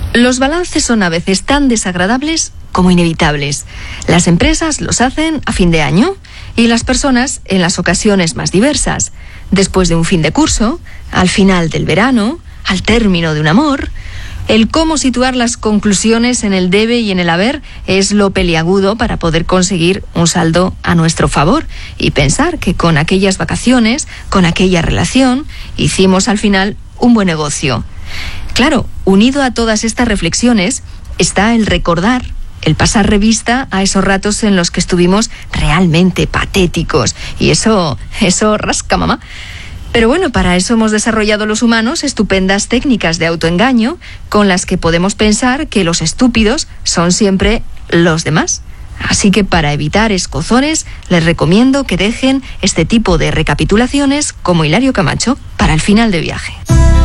Los balances son a veces tan desagradables como inevitables. Las empresas los hacen a fin de año y las personas en las ocasiones más diversas. Después de un fin de curso, al final del verano, al término de un amor. El cómo situar las conclusiones en el debe y en el haber es lo peliagudo para poder conseguir un saldo a nuestro favor y pensar que con aquellas vacaciones, con aquella relación, hicimos al final un buen negocio. Claro, unido a todas estas reflexiones está el recordar, el pasar revista a esos ratos en los que estuvimos realmente patéticos. Y eso rasca, mamá. Pero bueno, para eso hemos desarrollado los humanos estupendas técnicas de autoengaño con las que podemos pensar que los estúpidos son siempre los demás. Así que para evitar escozones, les recomiendo que dejen este tipo de recapitulaciones como Hilario Camacho para el final de viaje.